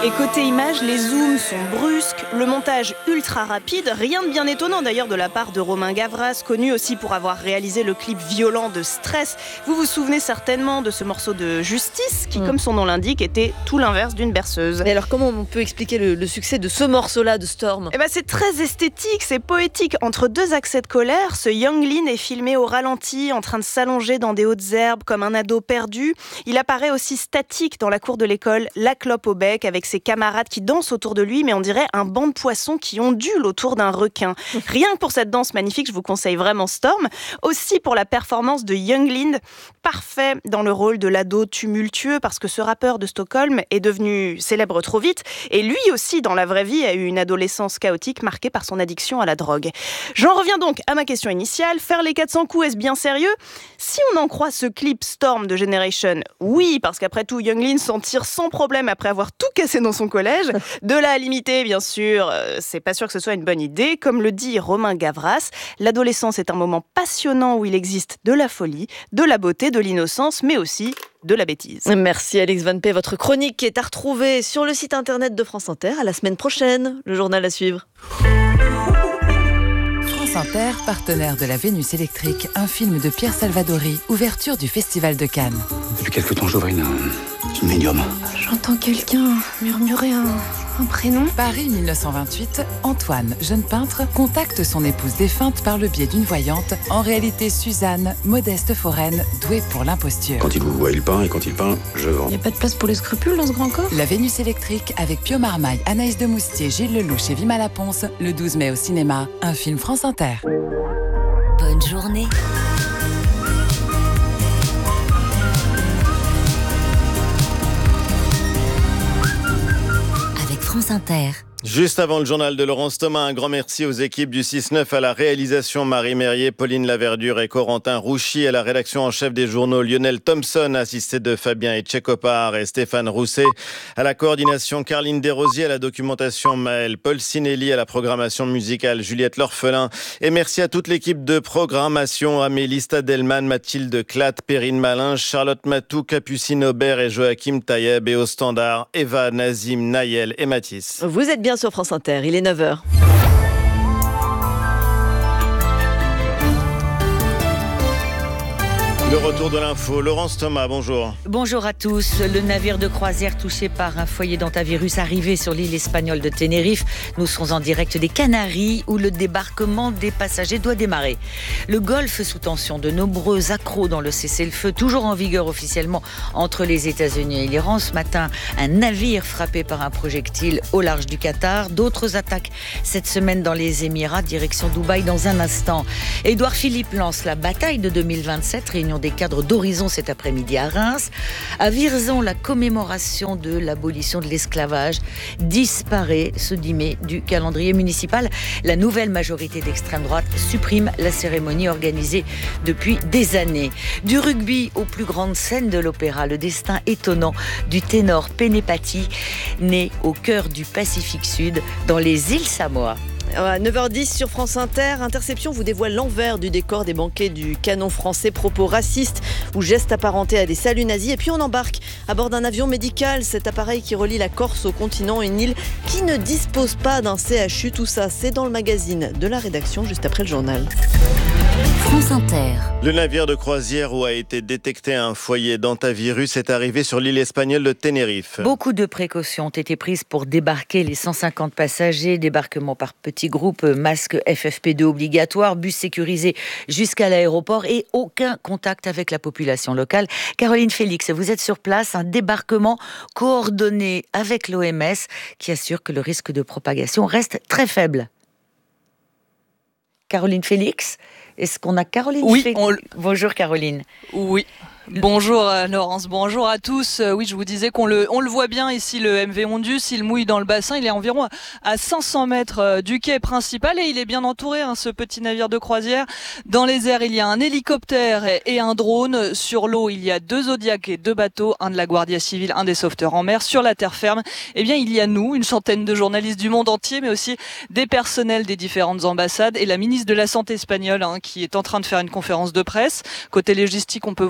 Et côté image, les zooms sont brusques, le montage ultra rapide, rien de bien étonnant d'ailleurs de la part de Romain Gavras, connu aussi pour avoir réalisé le clip violent de Stress. Vous vous souvenez certainement de ce morceau de Justice qui, comme son nom l'indique, était tout l'inverse d'une berceuse. Mais alors comment on peut expliquer le succès de ce morceau-là de Storm ? C'est très esthétique, c'est poétique. Entre deux accès de colère, ce Young Lean est filmé au ralenti, en train de s'allonger dans des hautes herbes comme un ado perdu. Il apparaît aussi statique dans la cour de l'école, la clope au bec, avec ses camarades qui dansent autour de lui, mais on dirait un banc de poissons qui ondule autour d'un requin. Rien que pour cette danse magnifique, je vous conseille vraiment Storm. Aussi pour la performance de Young Lean, parfait dans le rôle de l'ado tumultueux, parce que ce rappeur de Stockholm est devenu célèbre trop vite, et lui aussi, dans la vraie vie, a eu une adolescence chaotique marquée par son addiction à la drogue. J'en reviens donc à ma question initiale. Faire les 400 coups, est-ce bien sérieux ? Si on en croit ce clip Storm de Generation, oui, parce qu'après tout, Young Lean s'en tire sans problème après avoir tout cassé dans son collège. De là à limiter, bien sûr, c'est pas sûr que ce soit une bonne idée. Comme le dit Romain Gavras, l'adolescence est un moment passionnant où il existe de la folie, de la beauté, de l'innocence, mais aussi de la bêtise. Merci Alex Van P. Votre chronique est à retrouver sur le site internet de France Inter. À la semaine prochaine. Le journal à suivre. France Inter, partenaire de la Vénus électrique, un film de Pierre Salvadori, ouverture du Festival de Cannes. Depuis quelque temps, j'aurais une médium. J'entends quelqu'un murmurer un prénom. Paris 1928, Antoine, jeune peintre, contacte son épouse défunte par le biais d'une voyante, en réalité Suzanne, modeste foraine, douée pour l'imposture. Quand il vous voit, il peint, et quand il peint, je vends. Y a pas de place pour les scrupules dans ce grand corps ? La Vénus électrique avec Pio Marmaille, Anaïs de Moustier, Gilles Lelouch et Vima Laponce, le 12 mai au cinéma, un film France Inter. Bonne journée. France Inter. Juste avant le journal de Laurence Thomas, un grand merci aux équipes du 6-9 à la réalisation, Marie Merrier, Pauline Laverdure et Corentin Rouchy, à la rédaction en chef des journaux, Lionel Thompson, assisté de Fabien Etchekopar et Stéphane Rousset, à la coordination, Caroline Desrosiers, à la documentation, Maël Paul Sinelli, à la programmation musicale, Juliette L'Orphelin, et merci à toute l'équipe de programmation, Amélie Stadelman, Mathilde Clatte, Perrine Malin, Charlotte Matou, Capucine Aubert et Joachim Taïeb, et au standard, Eva, Nazim, Naël et Mathis. Vous êtes bien sur France Inter, il est 9h. Le retour de l'info, Laurence Thomas, bonjour. Bonjour à tous. Le navire de croisière touché par un foyer d'hantavirus arrivé sur l'île espagnole de Tenerife. Nous serons en direct des Canaries où le débarquement des passagers doit démarrer. Le Golfe sous tension, de nombreux accros dans le cessez-le-feu, toujours en vigueur officiellement entre les États-Unis et l'Iran. Ce matin, un navire frappé par un projectile au large du Qatar. D'autres attaques cette semaine dans les Émirats, direction Dubaï dans un instant. Édouard Philippe lance la bataille de 2027, réunion des cadres d'Horizon cet après-midi à Reims. À Vierzon, la commémoration de l'abolition de l'esclavage disparaît ce 10 mai du calendrier municipal. La nouvelle majorité d'extrême droite supprime la cérémonie organisée depuis des années. Du rugby aux plus grandes scènes de l'opéra, le destin étonnant du ténor Penepati, né au cœur du Pacifique Sud, dans les îles Samoa. À 9h10 sur France Inter, Interception vous dévoile l'envers du décor des banquets du canon français, propos racistes ou gestes apparentés à des saluts nazis. Et puis on embarque à bord d'un avion médical, cet appareil qui relie la Corse au continent, une île qui ne dispose pas d'un CHU. Tout ça, c'est dans le magazine de la rédaction, juste après le journal. France Inter. Le navire de croisière où a été détecté un foyer d'hantavirus est arrivé sur l'île espagnole de Tenerife. Beaucoup de précautions ont été prises pour débarquer les 150 passagers. Débarquement par petits groupes, masque FFP2 obligatoire, bus sécurisé jusqu'à l'aéroport et aucun contact avec la population locale. Caroline Félix, vous êtes sur place, un débarquement coordonné avec l'OMS qui assure que le risque de propagation reste très faible. Caroline Félix, est-ce qu'on a Caroline Félix ? Bonjour Caroline. Oui. Bonjour Laurence, bonjour à tous. Oui, je vous disais qu'on le voit bien ici, le MV Ondus, il mouille dans le bassin, il est environ à 500 mètres du quai principal et il est bien entouré, ce petit navire de croisière. Dans les airs, il y a un hélicoptère et un drone. Sur l'eau, il y a 2 Zodiac et 2 bateaux, un de la Guardia Civile, un des sauveteurs en mer. Sur la terre ferme, eh bien, il y a nous, une centaine de journalistes du monde entier, mais aussi des personnels des différentes ambassades et la ministre de la Santé espagnole qui est en train de faire une conférence de presse. Côté logistique, on peut voir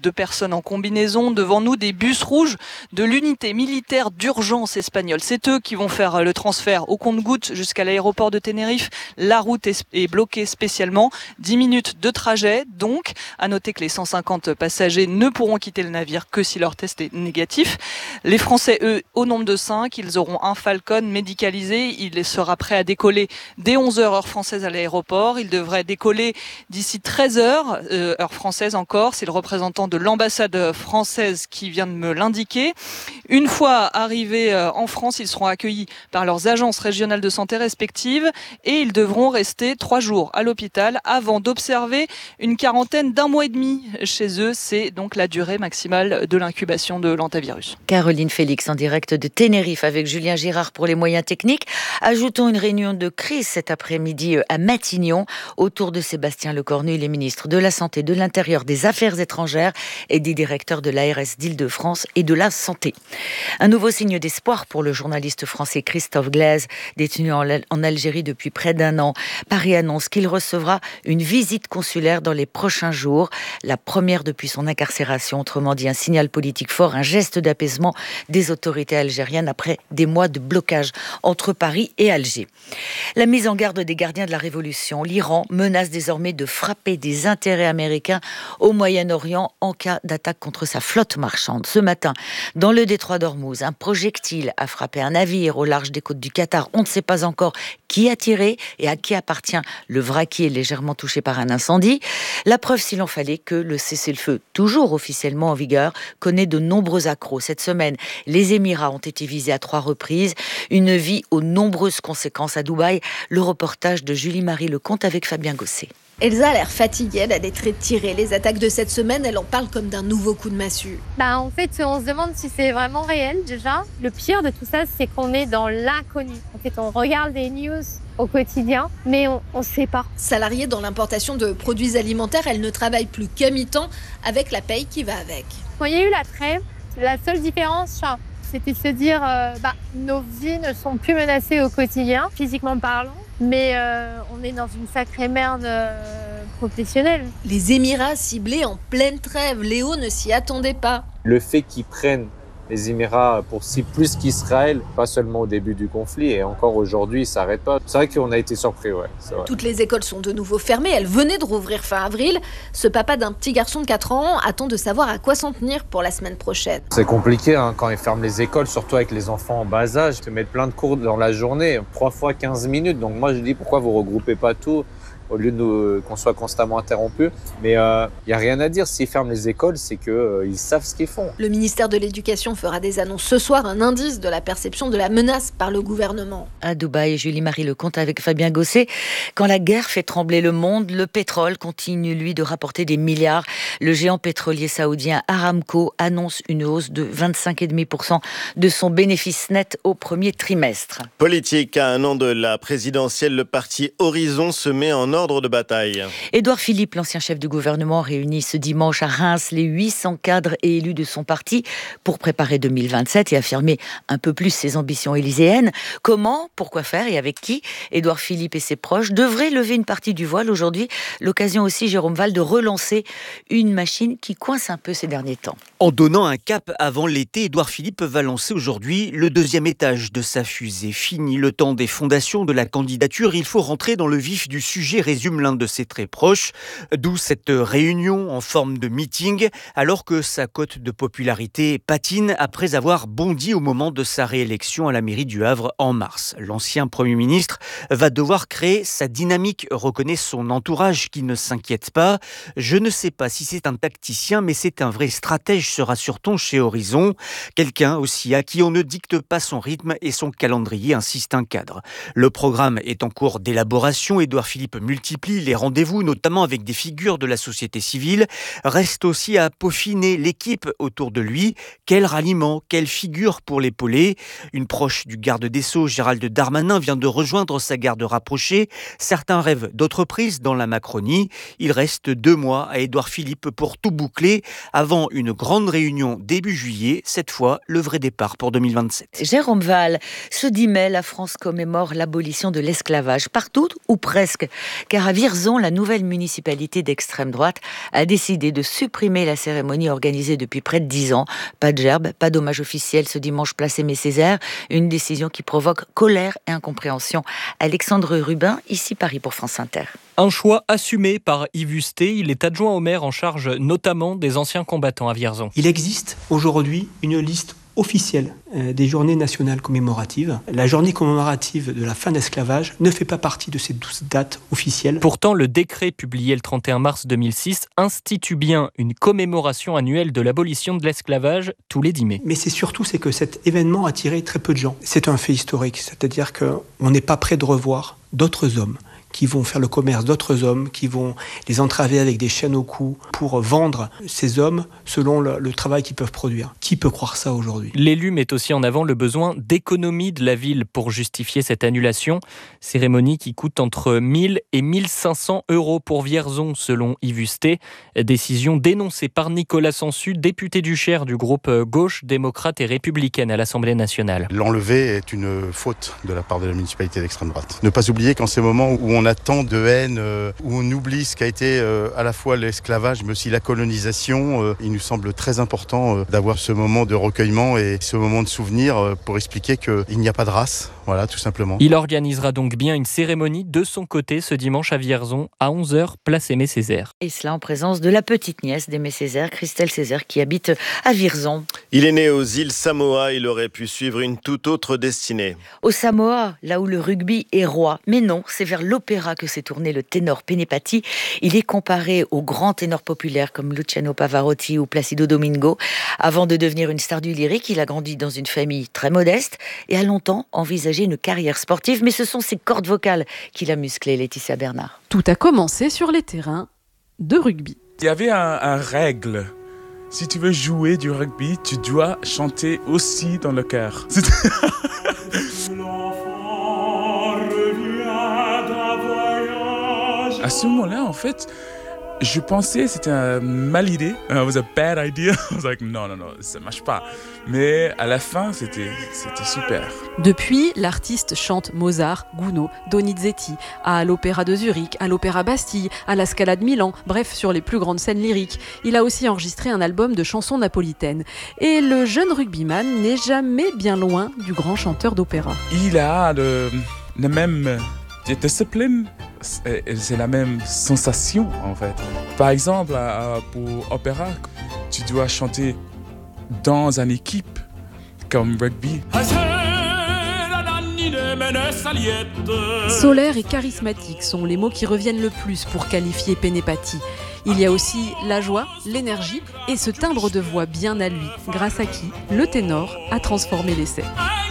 2 personnes en combinaison. Devant nous, des bus rouges de l'unité militaire d'urgence espagnole. C'est eux qui vont faire le transfert au compte-gouttes jusqu'à l'aéroport de Tenerife. La route est bloquée spécialement. 10 minutes de trajet. Donc, à noter que les 150 passagers ne pourront quitter le navire que si leur test est négatif. Les Français, eux, au nombre de 5, ils auront un Falcon médicalisé. Il sera prêt à décoller dès 11h heure française à l'aéroport. Il devrait décoller d'ici 13h, heure française encore. C'est le représentant de l'ambassade française qui vient de me l'indiquer. Une fois arrivés en France, ils seront accueillis par leurs agences régionales de santé respectives et ils devront rester 3 jours à l'hôpital avant d'observer une quarantaine d'1 mois et demi chez eux. C'est donc la durée maximale de l'incubation de l'hantavirus. Caroline Félix en direct de Tenerife avec Julien Girard pour les moyens techniques. Ajoutons une réunion de crise cet après-midi à Matignon autour de Sébastien Lecornu, les ministres de la Santé, de l'Intérieur, des Affaires étrangères et des directeurs de l'ARS d'Île-de-France et de la Santé. Un nouveau signe d'espoir pour le journaliste français Christophe Glaise, détenu en Algérie depuis près d'1 an. Paris annonce qu'il recevra une visite consulaire dans les prochains jours, la première depuis son incarcération, autrement dit un signal politique fort, un geste d'apaisement des autorités algériennes après des mois de blocage entre Paris et Alger. La mise en garde des gardiens de la Révolution, l'Iran menace désormais de frapper des intérêts américains au Moyen-Orient en cas d'attaque contre sa flotte marchande. Ce matin, dans le détroit d'Ormuz, un projectile a frappé un navire au large des côtes du Qatar. On ne sait pas encore qui a tiré et à qui appartient le vraquier légèrement touché par un incendie. La preuve, s'il en fallait, que le cessez-le-feu, toujours officiellement en vigueur, connaît de nombreux accros. Cette semaine, les Émirats ont été visés à 3 reprises. Une vie aux nombreuses conséquences à Dubaï. Le reportage de Julie-Marie Lecomte avec Fabien Gosset. Elsa a l'air fatiguée, elle a des traits tirés. Les attaques de cette semaine, elle en parle comme d'un nouveau coup de massue. En fait, on se demande si c'est vraiment réel déjà. Le pire de tout ça, c'est qu'on est dans l'inconnu. En fait, on regarde des news au quotidien, mais on ne sait pas. Salariée dans l'importation de produits alimentaires, elle ne travaille plus qu'à mi-temps avec la paye qui va avec. Quand il y a eu la trêve, la seule différence, c'était de se dire nos vies ne sont plus menacées au quotidien, physiquement parlant, mais on est dans une sacrée merde professionnelle. Les Émirats ciblés en pleine trêve, Léo ne s'y attendait pas. Le fait qu'ils prennent les Émirats pour cible plus qu'Israël, pas seulement au début du conflit, et encore aujourd'hui, ça n'arrête pas. C'est vrai qu'on a été surpris, ouais. C'est vrai. Toutes les écoles sont de nouveau fermées, elles venaient de rouvrir fin avril. Ce papa d'un petit garçon de 4 ans attend de savoir à quoi s'en tenir pour la semaine prochaine. C'est compliqué quand ils ferment les écoles, surtout avec les enfants en bas âge. Ils te mettent plein de cours dans la journée, 3 fois 15 minutes. Donc moi, je dis, pourquoi vous regroupez pas tout au lieu qu'on soit constamment interrompu. Mais il n'y a rien à dire. S'ils ferment les écoles, c'est qu'ils savent ce qu'ils font. Le ministère de l'Éducation fera des annonces ce soir, un indice de la perception de la menace par le gouvernement. À Dubaï, Julie-Marie Lecomte avec Fabien Gosset. Quand la guerre fait trembler le monde, le pétrole continue, lui, de rapporter des milliards. Le géant pétrolier saoudien Aramco annonce une hausse de 25,5% de son bénéfice net au premier trimestre. Politique, à 1 an de la présidentielle, le parti Horizon se met en ordre de bataille. Édouard Philippe, l'ancien chef du gouvernement, réunit ce dimanche à Reims les 800 cadres et élus de son parti pour préparer 2027 et affirmer un peu plus ses ambitions élyséennes. Comment, pourquoi faire et avec qui? Édouard Philippe et ses proches devraient lever une partie du voile aujourd'hui. L'occasion aussi, Jérôme Val, de relancer une machine qui coince un peu ces derniers temps. En donnant un cap avant l'été, Édouard Philippe va lancer aujourd'hui le 2e étage de sa fusée. Fini le temps des fondations de la candidature, il faut rentrer dans le vif du sujet, résume l'un de ses très proches. D'où cette réunion en forme de meeting, alors que sa cote de popularité patine après avoir bondi au moment de sa réélection à la mairie du Havre en mars. L'ancien Premier ministre va devoir créer sa dynamique, reconnaît son entourage qui ne s'inquiète pas. Je ne sais pas si c'est un tacticien, mais c'est un vrai stratège, se rassure-t-on chez Horizon. Quelqu'un aussi à qui on ne dicte pas son rythme et son calendrier, insiste un cadre. Le programme est en cours d'élaboration. Édouard Philippe multiplie les rendez-vous, notamment avec des figures de la société civile. Reste aussi à peaufiner l'équipe autour de lui. Quel ralliement, quelle figure pour l'épauler. Une proche du garde des Sceaux, Gérald Darmanin, vient de rejoindre sa garde rapprochée. Certains rêvent d'autres prises dans la Macronie. Il reste 2 mois à Édouard Philippe pour tout boucler avant une grande réunion début juillet. Cette fois, le vrai départ pour 2027. Jérôme Val, ce 10 mai, la France commémore l'abolition de l'esclavage. Partout, ou presque, car à Vierzon, la nouvelle municipalité d'extrême droite a décidé de supprimer la cérémonie organisée depuis près de 10 ans. Pas de gerbe, pas d'hommage officiel ce dimanche place Aimé Césaire, une décision qui provoque colère et incompréhension. Alexandre Rubin, ici Paris pour France Inter. Un choix assumé par Yves Hustet, il est adjoint au maire en charge notamment des anciens combattants à Vierzon. Il existe aujourd'hui une liste officielle des journées nationales commémoratives. La journée commémorative de la fin de l'esclavage ne fait pas partie de ces 12 dates officielles. Pourtant, le décret publié le 31 mars 2006 institue bien une commémoration annuelle de l'abolition de l'esclavage tous les 10 mai. Mais c'est que cet événement a attiré très peu de gens. C'est un fait historique, c'est-à-dire qu'on n'est pas prêt de revoir d'autres hommes qui vont faire le commerce d'autres hommes, qui vont les entraver avec des chaînes au cou pour vendre ces hommes selon le travail qu'ils peuvent produire. Qui peut croire ça aujourd'hui ? L'élu met aussi en avant le besoin d'économie de la ville pour justifier cette annulation. Cérémonie qui coûte entre 1000 et 1500 euros pour Vierzon, selon Yves Hustet. Décision dénoncée par Nicolas Sansu, député du Cher du groupe Gauche, démocrate et républicaine à l'Assemblée nationale. L'enlever est une faute de la part de la municipalité d'extrême droite. Ne pas oublier qu'en ces moments où on a tant de haine, où on oublie ce qu'a été à la fois l'esclavage mais aussi la colonisation, il nous semble très important d'avoir ce moment de recueillement et ce moment de souvenir pour expliquer qu'il n'y a pas de race, voilà, tout simplement. Il organisera donc bien une cérémonie de son côté ce dimanche à Vierzon à 11h, place Aimé Césaire. Et cela en présence de la petite nièce d'Aimé Césaire, Christelle Césaire, qui habite à Vierzon. Il est né aux îles Samoa, il aurait pu suivre une toute autre destinée. Au Samoa, là où le rugby est roi. Mais non, c'est vers l'opéra que s'est tourné le ténor Penepati. Il est comparé aux grands ténors populaires comme Luciano Pavarotti ou Placido Domingo. Avant de devenir une star du lyrique, il a grandi dans une famille très modeste et a longtemps envisagé une carrière sportive. Mais ce sont ses cordes vocales qui l'a musclé, Laetitia Bernard. Tout a commencé sur les terrains de rugby. Il y avait un règle. Si tu veux jouer du rugby, tu dois chanter aussi dans le chœur. À ce moment-là, en fait, je pensais que c'était une mal idée. It was a bad idea. I was like, non, ça marche pas. Mais à la fin, c'était super. Depuis, l'artiste chante Mozart, Gounod, Donizetti, à l'Opéra de Zurich, à l'Opéra Bastille, à la Scala de Milan, bref, sur les plus grandes scènes lyriques. Il a aussi enregistré un album de chansons napolitaines. Et le jeune rugbyman n'est jamais bien loin du grand chanteur d'opéra. Il a le même discipline. C'est la même sensation en fait. Par exemple, pour opéra, tu dois chanter dans une équipe comme rugby. Solaire et charismatique sont les mots qui reviennent le plus pour qualifier Penepati. Il y a aussi la joie, l'énergie et ce timbre de voix bien à lui, grâce à qui le ténor a transformé l'essai.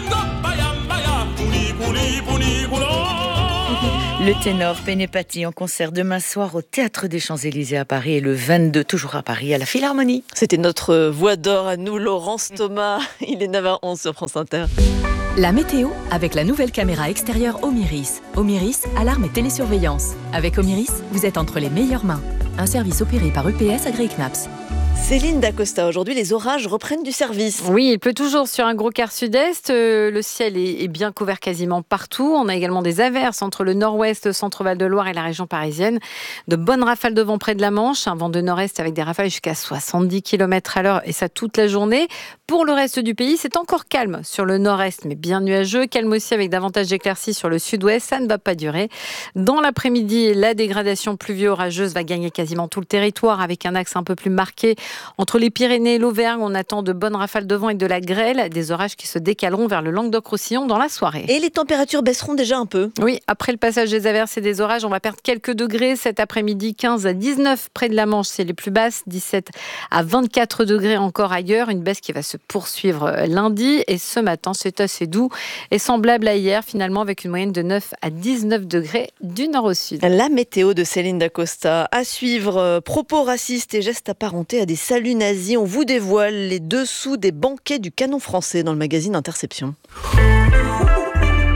Le ténor Penepati en concert demain soir au Théâtre des Champs-Élysées à Paris et le 22, toujours à Paris, à la Philharmonie. C'était notre voix d'or à nous, Laurence Thomas. Il est 9h11 sur France Inter. La météo avec la nouvelle caméra extérieure Omiris. Omiris, alarme et télésurveillance. Avec Omiris, vous êtes entre les meilleures mains. Un service opéré par EPS AgriKnaps. Céline Dacosta, aujourd'hui les orages reprennent du service. Oui, il pleut toujours sur un gros quart sud-est. Le ciel est bien couvert quasiment partout. On a également des averses entre le nord-ouest, centre-Val de Loire et la région parisienne. De bonnes rafales de vent près de la Manche, un vent de nord-est avec des rafales jusqu'à 70 km/h et ça toute la journée. Pour le reste du pays, c'est encore calme sur le nord-est, mais bien nuageux. Calme aussi avec davantage d'éclaircies sur le sud-ouest. Ça ne va pas durer. Dans l'après-midi, la dégradation pluvio-orageuse va gagner quasiment tout le territoire avec un axe un peu plus marqué. Entre les Pyrénées et l'Auvergne, on attend de bonnes rafales de vent et de la grêle, des orages qui se décaleront vers le Languedoc-Roussillon dans la soirée. Et les températures baisseront déjà un peu. Oui, après le passage des averses et des orages, on va perdre quelques degrés cet après-midi, 15 à 19 près de la Manche, c'est les plus basses, 17 à 24 degrés encore ailleurs, une baisse qui va se poursuivre lundi et ce matin, c'est assez doux et semblable à hier finalement avec une moyenne de 9 à 19 degrés du nord au sud. La météo de Céline Dacosta. À suivre, propos racistes et gestes apparentés à des saluts nazis. On vous dévoile les dessous des banquets du canon français dans le magazine Interception.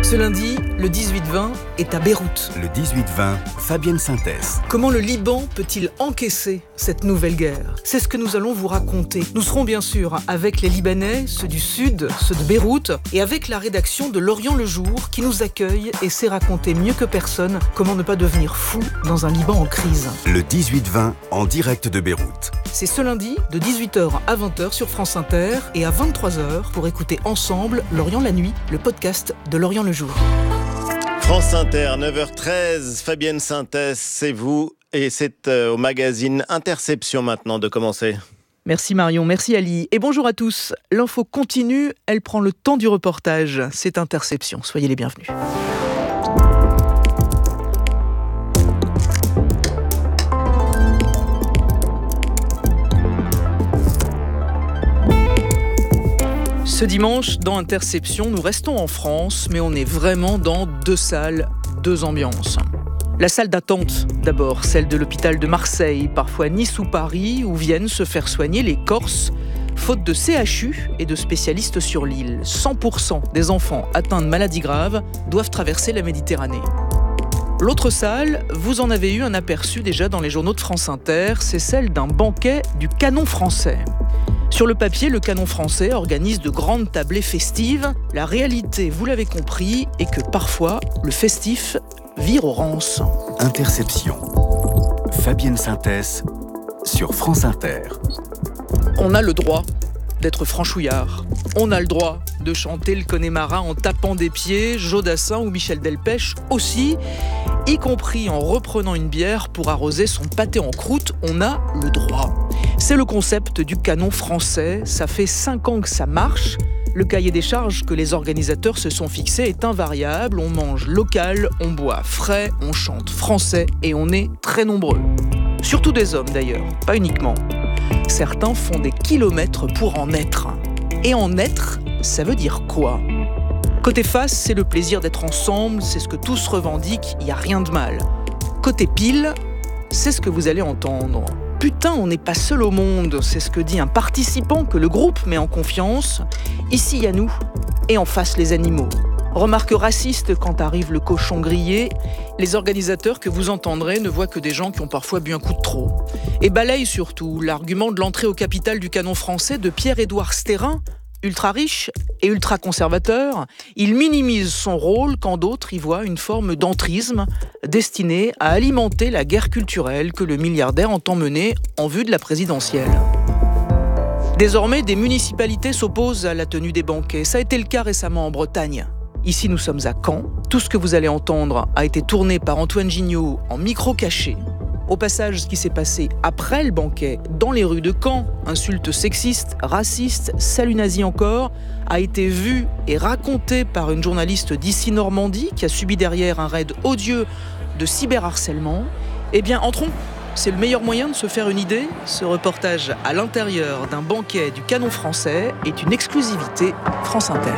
Ce lundi, le 18-20 est à Beyrouth. Le 18-20, Fabienne Synthèse. Comment le Liban peut-il encaisser cette nouvelle guerre ? C'est ce que nous allons vous raconter. Nous serons bien sûr avec les Libanais, ceux du Sud, ceux de Beyrouth, et avec la rédaction de L'Orient le Jour qui nous accueille et sait raconter mieux que personne comment ne pas devenir fou dans un Liban en crise. Le 18-20, en direct de Beyrouth. C'est ce lundi de 18h à 20h sur France Inter et à 23h pour écouter ensemble L'Orient la nuit, le podcast de L'Orient le jour. France Inter, 9h13, Fabienne Synthèse, c'est vous et c'est au magazine Interception maintenant de commencer. Merci Marion, merci Ali et bonjour à tous. L'info continue, elle prend le temps du reportage. C'est Interception, soyez les bienvenus. Ce dimanche, dans Interception, nous restons en France, mais on est vraiment dans deux salles, deux ambiances. La salle d'attente, d'abord, celle de l'hôpital de Marseille, parfois Nice ou Paris, où viennent se faire soigner les Corses, faute de CHU et de spécialistes sur l'île. 100% des enfants atteints de maladies graves doivent traverser la Méditerranée. L'autre salle, vous en avez eu un aperçu déjà dans les journaux de France Inter, c'est celle d'un banquet du Canon français. Sur le papier, le Canon français organise de grandes tablées festives. La réalité, vous l'avez compris, est que parfois, le festif vire aux rances. Interception. Fabienne Synthèse sur France Inter. On a le droit d'être franchouillard. On a le droit de chanter le Connemara en tapant des pieds, Jodassin ou Michel Delpech aussi, y compris en reprenant une bière pour arroser son pâté en croûte. On a le droit. C'est le concept du Canon français. Ça fait 5 ans que ça marche. Le cahier des charges que les organisateurs se sont fixés est invariable. On mange local, on boit frais, on chante français et on est très nombreux. Surtout des hommes d'ailleurs, pas uniquement. Certains font des kilomètres pour en être. Et en être, ça veut dire quoi ? Côté face, c'est le plaisir d'être ensemble, c'est ce que tous revendiquent, il n'y a rien de mal. Côté pile, c'est ce que vous allez entendre. Putain, on n'est pas seul au monde, c'est ce que dit un participant que le groupe met en confiance. Ici, il y a nous, et en face, les animaux. Remarque raciste quand arrive le cochon grillé, les organisateurs que vous entendrez ne voient que des gens qui ont parfois bu un coup de trop. Et balayent surtout l'argument de l'entrée au capital du Canon français de Pierre-Édouard Stérin, ultra riche et ultra conservateur. Il minimise son rôle quand d'autres y voient une forme d'entrisme destinée à alimenter la guerre culturelle que le milliardaire entend mener en vue de la présidentielle. Désormais, des municipalités s'opposent à la tenue des banquets. Ça a été le cas récemment en Bretagne. Ici, nous sommes à Caen. Tout ce que vous allez entendre a été tourné par Antoine Gignot en micro caché. Au passage, ce qui s'est passé après le banquet, dans les rues de Caen, insultes sexistes, racistes, salut nazi encore, a été vu et raconté par une journaliste d'ici Normandie qui a subi derrière un raid odieux de cyberharcèlement. Eh bien, entrons. C'est le meilleur moyen de se faire une idée. Ce reportage à l'intérieur d'un banquet du Canon français est une exclusivité France Inter.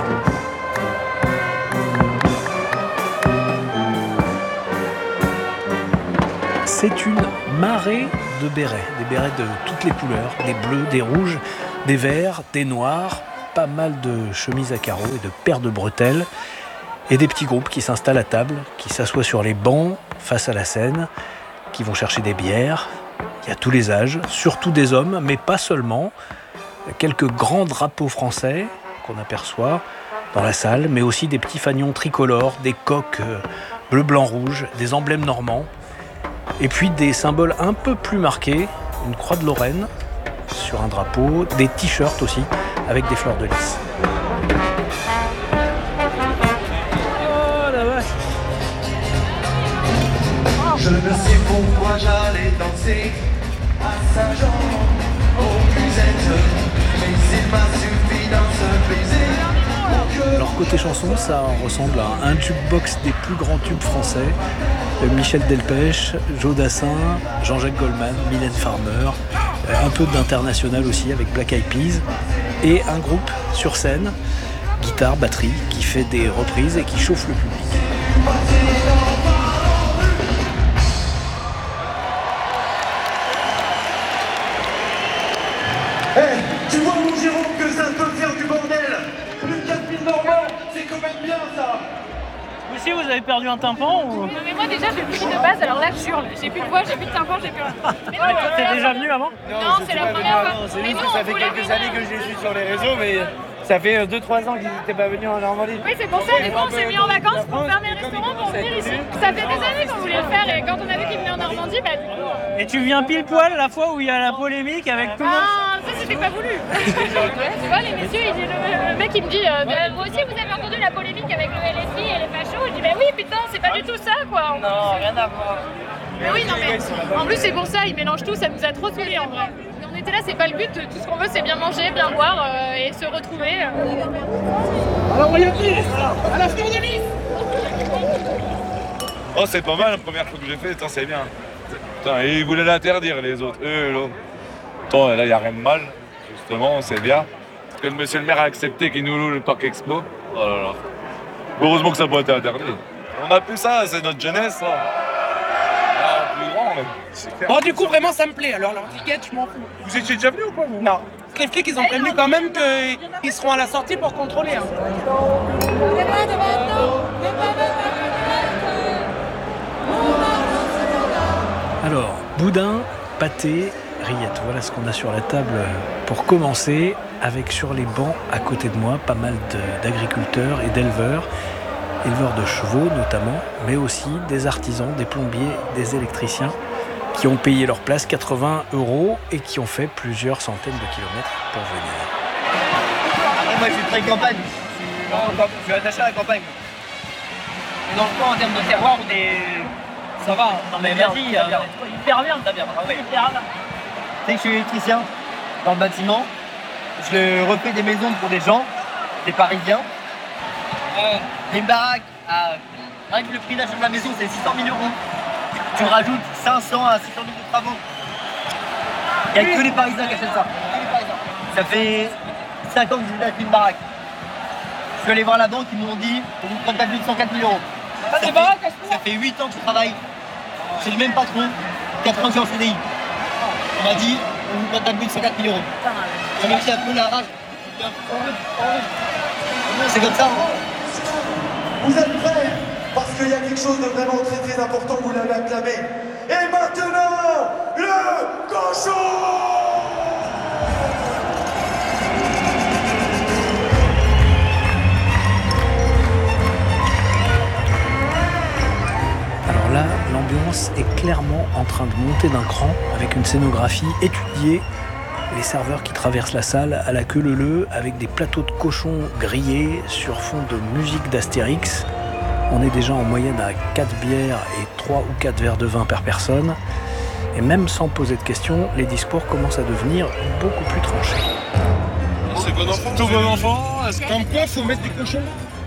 C'est une marée de bérets, des bérets de toutes les couleurs, des bleus, des rouges, des verts, des noirs, pas mal de chemises à carreaux et de paires de bretelles, et des petits groupes qui s'installent à table, qui s'assoient sur les bancs face à la scène, qui vont chercher des bières. Il y a tous les âges, surtout des hommes, mais pas seulement. Quelques grands drapeaux français qu'on aperçoit dans la salle, mais aussi des petits fanions tricolores, des coques bleu, blanc, rouge, des emblèmes normands. Et puis des symboles un peu plus marqués, une croix de Lorraine sur un drapeau, des t-shirts aussi avec des fleurs de lys. Oh la vache! Je ne sais pourquoi j'allais danser à Saint-Jean, aux musettes, mais il m'a suffi d'un seul baiser. Alors côté chanson, ça ressemble à un jukebox des plus grands tubes français. Michel Delpech, Jodassin, Jean-Jacques Goldman, Mylène Farmer, un peu d'international aussi avec Black Eyed Peas, et un groupe sur scène, guitare, batterie, qui fait des reprises et qui chauffe le public. Hey, tu vois mon Jérôme que ça peut faire du bordel. Le Capitaine Normand, c'est quand même bien ça. Ici, vous avez perdu un tympan ou... Non, mais moi déjà j'ai plus de base, alors là je hurle. J'ai plus de voix, j'ai plus de tympan, j'ai plus rien. Mais non, toi, t'es déjà venu avant? Non, c'est la première fois. C'est Mais juste non, que ça fait quelques années que je les suis sur les réseaux, mais ça fait 2-3 ans qu'ils n'étaient pas venus en Normandie. Oui, c'est pour ça, du coup on s'est mis en vacances pour fermer le restaurant pour venir ici. Ça fait des années qu'on voulait le faire et quand on a vu qu'il venait en Normandie, bah du coup... Et tu viens pile poil la fois où il y a la polémique avec tout le monde? Ah, ça c'était pas voulu. Tu vois, les messieurs, le mec il me dit vous aussi vous avez entendu la polémique avec le LFI et les fachos? Je dis bah oui putain, c'est pas du tout ça quoi. Non, rien à voir. Mais oui, non mais en plus c'est pour ça, ils mélangent tout, ça nous a trop saoulés en vrai. On était là, c'est pas le but, tout ce qu'on veut c'est bien manger, bien boire et se retrouver. Alors on y a pris à la fleur de lys. Oh c'est pas mal la première fois que j'ai fait, attends c'est bien. Putain, ils voulaient l'interdire les autres, eux l'autre. Attends, là il n'y a rien de mal, justement, c'est bien. Parce que le monsieur le maire a accepté qu'il nous loue le parc expo. Oh là là. Heureusement que ça n'a pas été interdit. On a plus ça, c'est notre jeunesse ça. Plus grand même. Bon du coup vraiment ça me plaît, alors leur ticket je m'en fous. Vous étiez déjà venu ou pas vous? Non. Les flics ils ont prévenu quand même qu'ils seront à la sortie pour contrôler. Hein. Alors, boudin, pâté, rillettes, voilà ce qu'on a sur la table pour commencer, avec sur les bancs à côté de moi pas mal d'agriculteurs et d'éleveurs de chevaux notamment, mais aussi des artisans, des plombiers, des électriciens qui ont payé leur place 80 € et qui ont fait plusieurs centaines de kilomètres pour venir. Après moi je suis très campagne, je suis attaché à la campagne. Et dans le coin en termes de terroir on est... Ça va, non mais vas-y, hyper bien, t'as bien, hyper bien. Tu sais que je suis électricien dans le bâtiment, je refais des maisons pour des gens, des Parisiens. Une baraque, rien que le prix d'achat de la maison c'est 600 000 €. Tu rajoutes 500 à 600 000 de travaux. Il n'y a que les Parisiens qui achètent ça. Ça fait 5 ans que je achète une baraque. Je suis allé voir la banque, ils m'ont dit on vous prend pas plus de 104 000 €. Ça fait 8 ans que je travaille. C'est le même patron, 4 ans que j'ai en CDI. On m'a dit on vous prend pas plus de 104 000 €. Ça m'a fait un peu la rage. C'est comme ça. Vous êtes prêts? Parce qu'il y a quelque chose de vraiment très très important, vous l'avez acclamé. Et maintenant, le cochon! Alors là, l'ambiance est clairement en train de monter d'un cran avec une scénographie étudiée. Les serveurs qui traversent la salle à la queue leu-leu avec des plateaux de cochons grillés sur fond de musique d'Astérix. On est déjà en moyenne à 4 bières et 3 ou 4 verres de vin par personne. Et même sans poser de questions, les discours commencent à devenir beaucoup plus tranchés. C'est bon enfant, tout bon enfant. Comme quoi, faut mettre des cochons.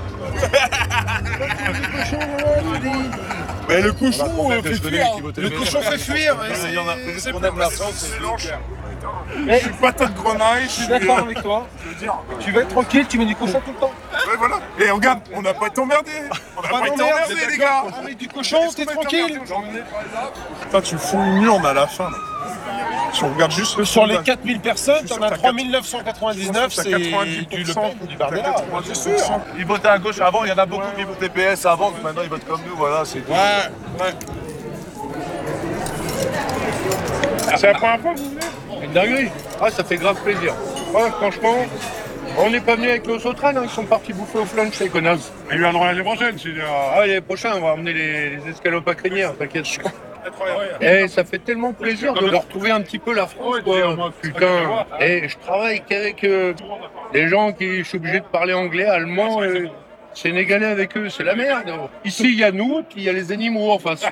Mais le cochon fait fuir. Le cochon fait fuir. C'est on aime la France, c'est l'ange. Je suis patate grenaille, je suis d'accord avec toi. Tu vas être tranquille, tu mets du cochon tout le temps. Ouais, voilà. Et regarde, on n'a pas été emmerdés. On n'a pas été emmerdés, les gars. Avec du cochon, t'es tranquille. Putain, tu fous une urne à la fin. Si on regarde juste sur les 4000 personnes, t'en as 3999, c'est du Bardella. C'est sûr. Ils votaient à gauche avant, il y en a beaucoup qui votaient PS avant, maintenant ils votent comme nous, voilà. Ouais. C'est la première fois que vous venez? Une dinguerie. Ah, ça fait grave plaisir. Ouais, franchement, on n'est pas venu avec le Sautran, hein. Ils sont partis bouffer au flunch, ces connasses. Ils viendront l'année prochaine, Ah, l'année prochaine, on va emmener les escalopes à crinière, t'inquiète. Et ça fait tellement plaisir de retrouver un petit peu la France, quoi. Putain. Et je travaille qu'avec des gens qui je suis obligé de parler anglais, allemand, sénégalais avec eux, c'est la merde. Ici, il y a nous, puis il y a les animaux en face.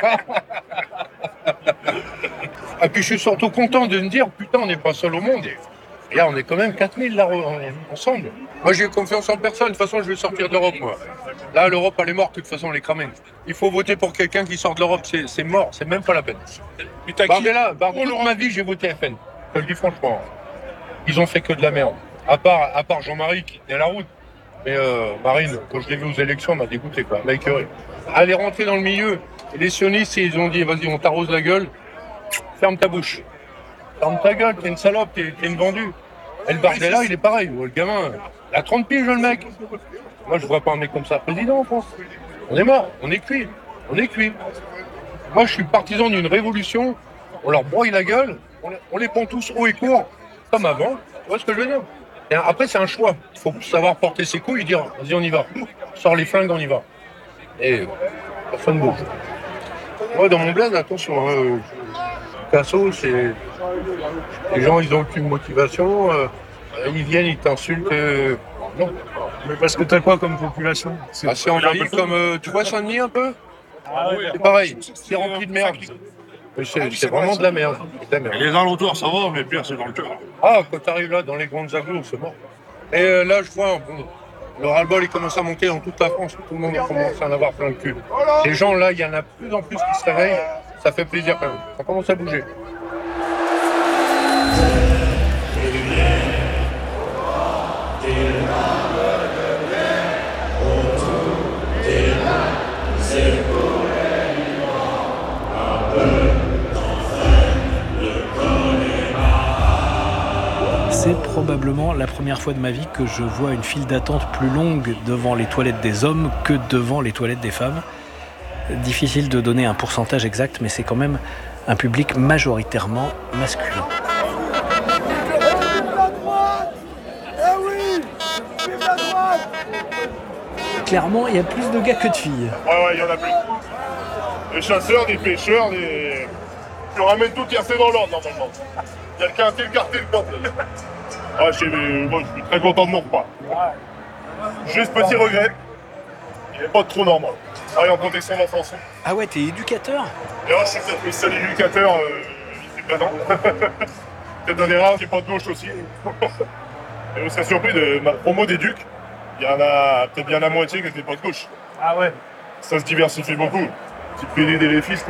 Et puis je suis surtout content de me dire, putain, on n'est pas seul au monde. Et là, on est quand même 4000 là, ensemble. Moi, j'ai confiance en personne. De toute façon, je vais sortir de l'Europe, moi. Là, l'Europe, elle est morte. De toute façon, elle est cramée. Il faut voter pour quelqu'un qui sort de l'Europe. C'est mort. C'est même pas la peine. Bardella, toute ma vie, j'ai voté FN. Je le dis franchement. Ils ont fait que de la merde. À part Jean-Marie qui tenait la route. Mais Marine, quand je l'ai vu aux élections, elle m'a dégoûté, quoi. Elle m'a écœuré. Elle est rentrée dans le milieu. Et les sionistes, ils ont dit, vas-y, on t'arrose la gueule. Ferme ta bouche. Ferme ta gueule, t'es une salope, t'es une vendue. Et le Bardella, il est pareil. Le gamin, il a 30 piges, le mec. Moi, je vois pas un mec comme ça président en France. On est mort, on est cuit. On est cuit. Moi, je suis partisan d'une révolution. On leur broye la gueule, on les pend tous haut et court, comme avant. Tu vois ce que je veux dire? Et après, c'est un choix. Il faut savoir porter ses couilles et dire, vas-y, on y va. Sors les flingues, on y va. Et personne ne bouge. Moi, dans mon bled, attention, Picasso, c'est... Les gens, ils n'ont aucune motivation. Ils viennent, ils t'insultent. Non. Mais parce que t'as quoi comme population? C'est envahi comme... tu vois Saint-Denis un peu? C'est pareil, c'est rempli de merde. C'est vraiment de la merde. Et les alentours, ça va, mais pire, c'est dans le cœur. Ah, quand t'arrives là, dans les grandes agglos, c'est mort. Et là, je vois, bon, le ras-le-bol, il commence à monter dans toute la France. Tout le monde commence à en avoir plein le cul. Les gens, là, il y en a de plus en plus qui se réveillent. Ça fait plaisir quand même. Ça commence à bouger. C'est probablement la première fois de ma vie que je vois une file d'attente plus longue devant les toilettes des hommes que devant les toilettes des femmes. Difficile de donner un pourcentage exact, mais c'est quand même un public majoritairement masculin. Clairement, il y a plus de gars que de filles. Ouais, il y en a plus. Des chasseurs, des pêcheurs, des... Tu ramènes tout cassé dans l'ordre, normalement. Il y a le quintet, le quartier, le pote. Moi, je suis très content de mon repas. Juste petit regret, il n'est pas trop normal. Travaille en protection d'enfance. Ah ouais, t'es éducateur? Et là, je suis peut-être le seul éducateur ici présent. Peut-être dans les rares, j'ai pas de gauche aussi. Et vous serez surpris de ma promo d'éduc. Il y en a peut-être bien la moitié qui n'était pas de gauche. Ah ouais. Ça se diversifie beaucoup. Petite PD des léfistes.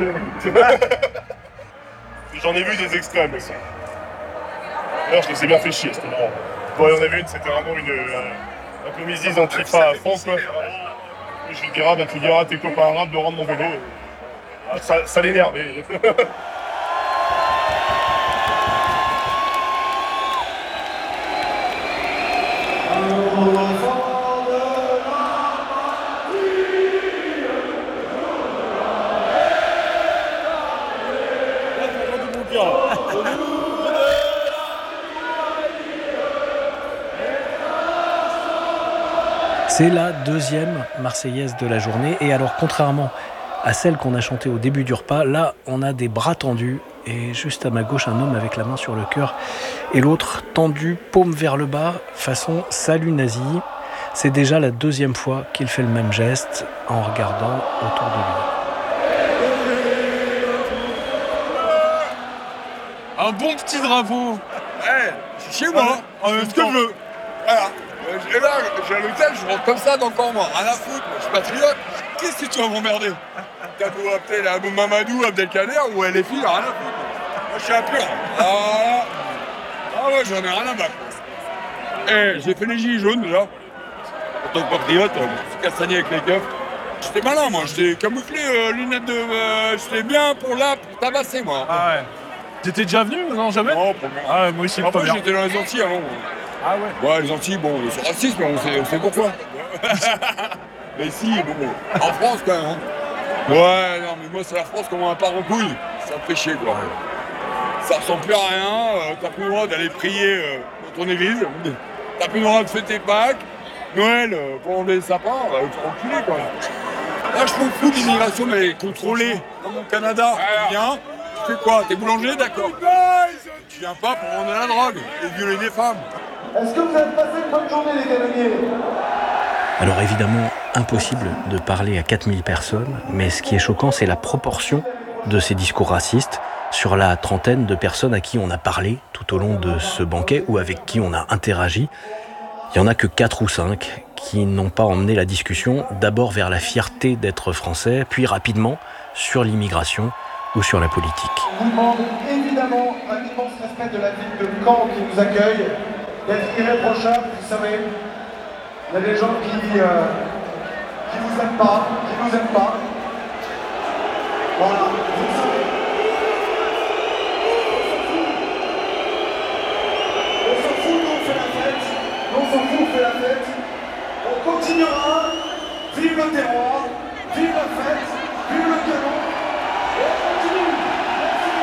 J'en ai vu des extrêmes aussi. D'ailleurs, je les ai bien fait chier, c'était marrant. Bon, il y en avait une, c'était vraiment un peu misise antifa à fond, quoi. Je lui dirai, tu diras à tes copains arabes de rendre mon vélo. Ça l'énerve. C'est la deuxième Marseillaise de la journée. Et alors, contrairement à celle qu'on a chantée au début du repas, là, on a des bras tendus. Et juste à ma gauche, un homme avec la main sur le cœur. Et l'autre tendu, paume vers le bas, façon salut nazi. C'est déjà la deuxième fois qu'il fait le même geste en regardant autour de lui. Un bon petit drapeau. Ouais, chez moi, en même temps. Ce que je veux. Voilà. Et là, j'ai à l'hôtel, je rentre comme ça dans le camp, moi. Rien à foutre, moi. Je suis patriote. Qu'est-ce que tu vas m'emmerder? T'as beau appeler Abou Mamadou, Abdelkader ou LFI, rien à foutre. Moi, je suis un pur. Ah ouais, j'en ai rien à battre. Eh, j'ai fait les gilets jaunes déjà. En tant que patriote, je me suis castagné avec les keufs. J'étais malin, moi. J'étais camouflé, lunettes de... j'étais bien pour tabasser, moi. Ah ouais. T'étais déjà venu? Non, jamais? Non, pour moi. Ah, moi aussi, après, j'étais dans les Antilles avant. Ah ouais? Ouais, les Antilles, bon, c'est raciste, mais on sait pourquoi. Mais si, bon, en France, quand même. Hein. Ouais, non, mais moi, c'est la France comme un part en couille. Ça me fait chier, quoi. Ça ressemble plus à rien. T'as plus le droit d'aller prier dans ton église. T'as plus le droit de fêter Pâques, Noël, pour enlever les sapins. Tu enculé, quoi. Là, je m'en fous de l'immigration, mais contrôlée. Comme au Canada, tu viens, tu fais quoi? T'es boulanger, d'accord. Tu viens pas pour vendre de la drogue et violer des femmes. Est-ce que vous avez passé une bonne journée, les canonniers? Alors évidemment, impossible de parler à 4000 personnes, mais ce qui est choquant, c'est la proportion de ces discours racistes sur la trentaine de personnes à qui on a parlé tout au long de ce banquet ou avec qui on a interagi. Il n'y en a que 4 ou 5 qui n'ont pas emmené la discussion d'abord vers la fierté d'être français, puis rapidement sur l'immigration ou sur la politique. On vous demande évidemment un immense respect de la ville de Caen qui nous accueille, d'être irréprochable, vous savez. Il y a des gens qui vous aiment pas, qui nous aiment pas. Voilà, vous le savez. On s'en fout, nous on fait la fête. On s'en fout, on fait la fête. On continuera. Vive le terroir.